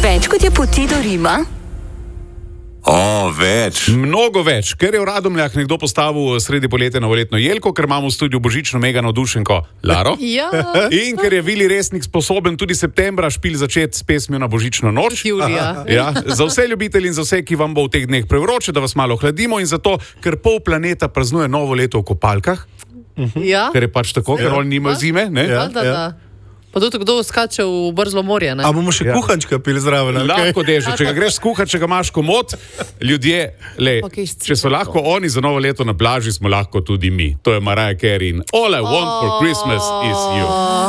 Več kot je poti do Rima? Več. Mnogo več, ker je v Radomljah nekdo postavil sredi poletja novoletno jelko, ker imamo v studiu božično mega navdušenko Laro. Ja. In ker je Vili Resnik sposoben tudi septembra špil začeti s pesmijo na božično noč. Julija. Ja, za vse ljubitelji in za vse, ki vam bo v teh dneh prevroče, da vas malo hladimo in zato, ker pol planeta praznuje novo leto v kopalkah, Ja. ker je pač tako, ker oni nimajo zime, ne? Da. Pa tudi kdo skače v Brzlo morje, ne? A bomo še kuhančka pili zraven? Lahko dežo, če ga greš skuhati, če ga imaš komod, ljudje, če so lahko oni za novo leto na plaži, smo lahko tudi mi. To je Mariah Carey in All I Want for Christmas is You.